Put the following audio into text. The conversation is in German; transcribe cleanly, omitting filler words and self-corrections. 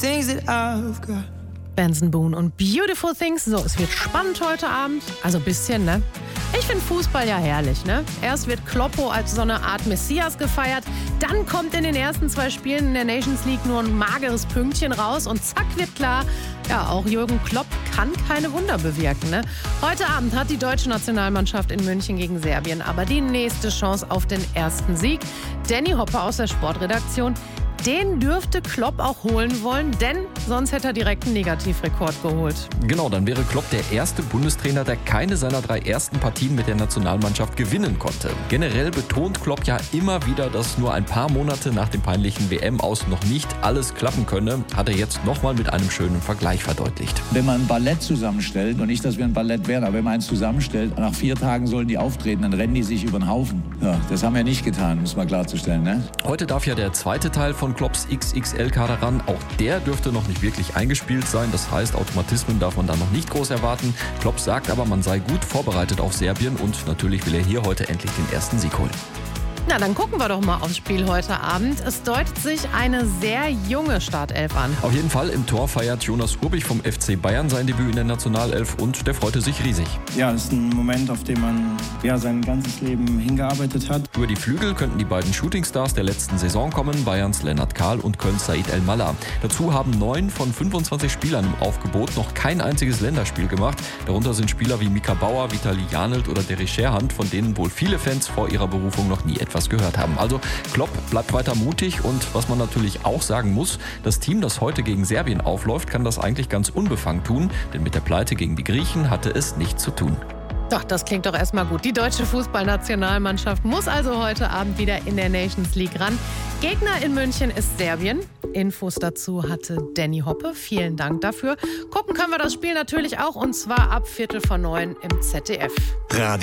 things that I've got. Benson Boone und Beautiful Things. So, es wird spannend heute Abend. Also ein bisschen, ne? Ich finde Fußball ja herrlich, ne? Erst wird Kloppo als so eine Art Messias gefeiert, dann kommt in den ersten 2 Spielen in der Nations League nur ein mageres Pünktchen raus und zack wird klar, ja, auch Jürgen Klopp kann keine Wunder bewirken, ne? Heute Abend hat die deutsche Nationalmannschaft in München gegen Serbien aber die nächste Chance auf den ersten Sieg. Danny Hoppe aus der Sportredaktion, den dürfte Klopp auch holen wollen, denn sonst hätte er direkt einen Negativrekord geholt. Genau, dann wäre Klopp der erste Bundestrainer, der keine seiner 3 ersten Partien mit der Nationalmannschaft gewinnen konnte. Generell betont Klopp ja immer wieder, dass nur ein paar Monate nach dem peinlichen WM-Aus noch nicht alles klappen könne, hat er jetzt nochmal mit einem schönen Vergleich verdeutlicht. Wenn man ein Ballett zusammenstellt, und nicht, dass wir ein Ballett wären, aber wenn man eins zusammenstellt, nach 4 Tagen sollen die auftreten, dann rennen die sich über den Haufen. Ja, das haben wir nicht getan, muss man klarzustellen, ne? Heute darf ja der zweite Teil von Klopps XXL-Kader ran. Auch der dürfte noch nicht wirklich eingespielt sein. Das heißt, Automatismen darf man da noch nicht groß erwarten. Klopp sagt aber, man sei gut vorbereitet auf Serbien und natürlich will er hier heute endlich den ersten Sieg holen. Na, dann gucken wir doch mal aufs Spiel heute Abend. Es deutet sich eine sehr junge Startelf an. Auf jeden Fall im Tor feiert Jonas Hurtig vom FC Bayern sein Debüt in der Nationalelf und der freute sich riesig. Ja, es ist ein Moment, auf den man sein ganzes Leben hingearbeitet hat. Über die Flügel könnten die beiden Shootingstars der letzten Saison kommen, Bayerns Lennart Kahl und Kölns Said El-Mallah. Dazu haben 9 von 25 Spielern im Aufgebot noch kein einziges Länderspiel gemacht. Darunter sind Spieler wie Mika Bauer, Vitali Janelt oder Derry Scherhand, von denen wohl viele Fans vor ihrer Berufung noch nie etwas gehört haben. Also Klopp bleibt weiter mutig und was man natürlich auch sagen muss, das Team, das heute gegen Serbien aufläuft, kann das eigentlich ganz unbefangen tun, denn mit der Pleite gegen die Griechen hatte es nichts zu tun. Doch, das klingt doch erstmal gut. Die deutsche Fußballnationalmannschaft muss also heute Abend wieder in der Nations League ran. Gegner in München ist Serbien. Infos dazu hatte Danny Hoppe. Vielen Dank dafür. Gucken können wir das Spiel natürlich auch und zwar ab 8:45 im ZDF. Radio